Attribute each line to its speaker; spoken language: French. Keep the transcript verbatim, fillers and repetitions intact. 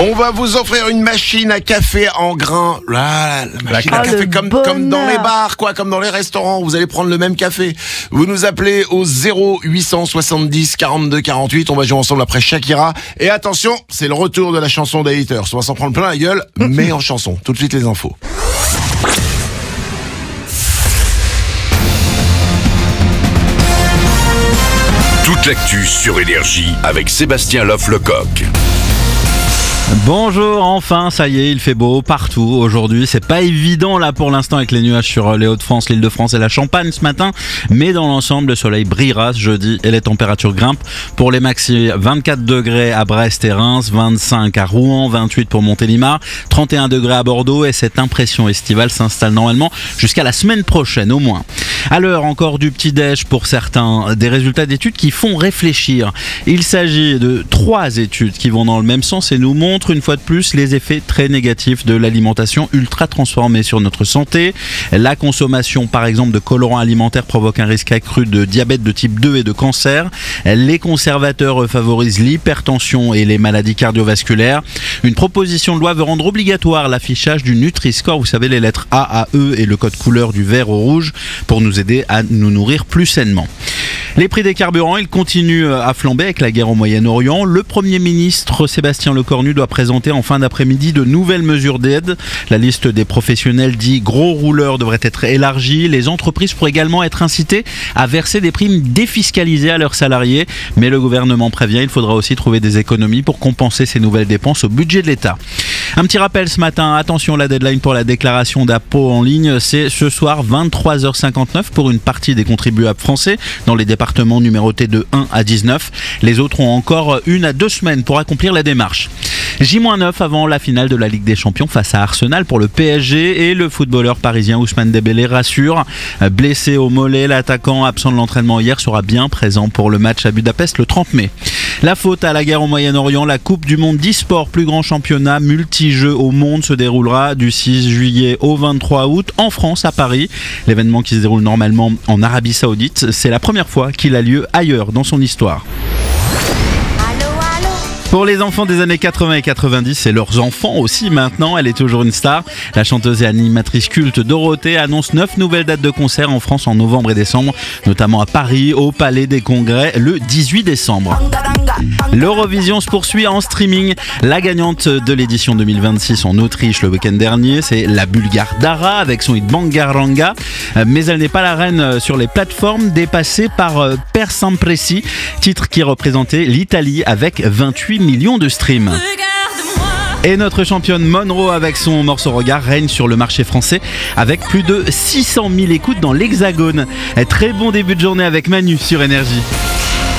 Speaker 1: On va vous offrir une machine à café en grains. Là, la machine
Speaker 2: Ah,
Speaker 1: à café
Speaker 2: le
Speaker 1: comme, comme dans
Speaker 2: bonheur.
Speaker 1: les bars, quoi, comme dans les restaurants. Vous allez prendre le même café. Vous nous appelez au zéro huit cent soixante-dix quarante-deux quarante-huit. On va jouer ensemble après Shakira. Et attention, c'est le retour de la chanson des haters. On va s'en prendre plein la gueule, mais en chanson. Tout de suite les infos.
Speaker 3: Toute l'actu sur Énergie avec Sébastien Loff-Lecoq.
Speaker 4: Bonjour, enfin, ça y est, il fait beau partout aujourd'hui. C'est pas évident là pour l'instant avec les nuages sur les Hauts-de-France, l'Île-de-France et la Champagne ce matin, mais dans l'ensemble, le soleil brillera ce jeudi et les températures grimpent. Pour les maxi, vingt-quatre degrés à Brest et Reims, vingt-cinq à Rouen, vingt-huit pour Montélimar, trente et un degrés à Bordeaux, et cette impression estivale s'installe normalement jusqu'à la semaine prochaine au moins. À l'heure encore du petit-déj pour certains, des résultats d'études qui font réfléchir. Il s'agit de trois études qui vont dans le même sens et nous montrent une fois de plus les effets très négatifs de l'alimentation ultra transformée sur notre santé. La consommation par exemple de colorants alimentaires provoque un risque accru de diabète de type deux et de cancer. Les conservateurs favorisent l'hypertension et les maladies cardiovasculaires. Une proposition de loi veut rendre obligatoire l'affichage du Nutri-Score, vous savez les lettres A à E et le code couleur du vert au rouge pour nous aider à nous nourrir plus sainement. Les prix des carburants, ils continuent à flamber avec la guerre au Moyen-Orient. Le Premier ministre Sébastien Lecornu doit présenter en fin d'après-midi de nouvelles mesures d'aide. La liste des professionnels dits gros rouleurs devrait être élargie. Les entreprises pourraient également être incitées à verser des primes défiscalisées à leurs salariés. Mais le gouvernement prévient, il faudra aussi trouver des économies pour compenser ces nouvelles dépenses au budget de l'État. Un petit rappel ce matin, attention, la deadline pour la déclaration d'impôt en ligne, c'est ce soir vingt-trois heures cinquante-neuf pour une partie des contribuables français dans les départements numérotés de un à dix-neuf. Les autres ont encore une à deux semaines pour accomplir la démarche. J neuf avant la finale de la Ligue des Champions face à Arsenal pour le P S G, et le footballeur parisien Ousmane Dembélé rassure. Blessé au mollet, l'attaquant absent de l'entraînement hier sera bien présent pour le match à Budapest le trente mai. La faute à la guerre au Moyen-Orient, la Coupe du Monde d'e-sport, plus grand championnat multi-jeux au monde, se déroulera du six juillet au vingt-trois août en France, à Paris. L'événement qui se déroule normalement en Arabie Saoudite, c'est la première fois qu'il a lieu ailleurs dans son histoire. Pour les enfants des années quatre-vingts et quatre-vingt-dix et leurs enfants aussi maintenant, elle est toujours une star. La chanteuse et animatrice culte Dorothée annonce neuf nouvelles dates de concert en France en novembre et décembre, notamment à Paris, au Palais des Congrès, le dix-huit décembre. L'Eurovision se poursuit en streaming. La gagnante de l'édition deux mille vingt-six en Autriche le week-end dernier, c'est la Bulgare Dara avec son hit Bangaranga. Mais elle n'est pas la reine sur les plateformes, dépassée par Per Sampresi, titre qui représentait l'Italie avec vingt-huit millions de streams. Et notre championne Monroe avec son morceau Regard règne sur le marché français avec plus de six cent mille écoutes dans l'Hexagone. Très bon début de journée avec Manu sur Énergie.